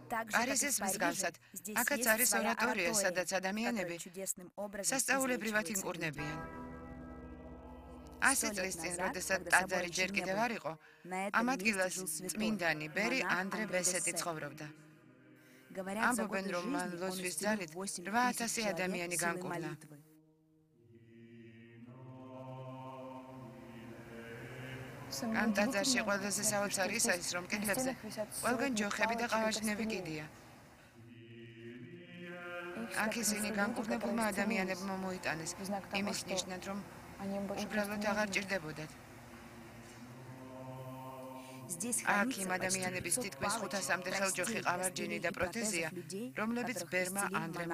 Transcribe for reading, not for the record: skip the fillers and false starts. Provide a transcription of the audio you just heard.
პარიზის მსგავსად, აქაც არის ორატორია, სადაც ადამიანები სასწაულებრივად ინკურნებიან. 100 წლის წინ, როდესაც ტაძარი ჯერ კიდევ არ იყო, ამ ადგილას წმინდანი ბერი ანდრე ბესეტი ცხოვრობდა. ამბობენ, რომ მან ლოცვის ძალით 8000 ადამიანი განკურნა. ამ ტაძარში ყველაზე საოცარი ის არის, რომ კედლებზე ყველგან ჯოხები და ყავარჯნები კიდია. აქ ისინი განკურნებულმა ადამიანებმა მოიტანეს, იმის ნიშნად, რომ უბრალოდ აღარ ჭირდებოდათ. აქ იმ ადამიანების თითქმის 500-მდე ხელჯოხი ყავარჯინი და პროთეზია, რომლებიც ბერმა ანდრემ